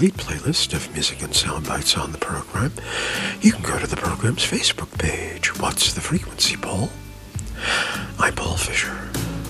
complete playlist of music and sound bites on the program, you can go to the program's Facebook page. What's the Frequency, Paul? I'm Paul Fisher.